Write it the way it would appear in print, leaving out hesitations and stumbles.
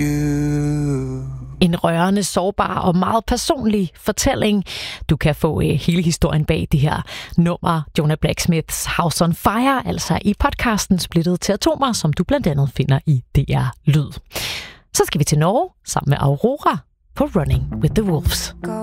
En rørende, sårbar og meget personlig fortælling. Du kan få hele historien bag det her nummer, Jonah Blacksmiths House on Fire, altså i podcasten Splittet til Atomer, som du blandt andet finder i DR Lyd. Så skal vi til Norge sammen med Aurora på Running with the Wolves.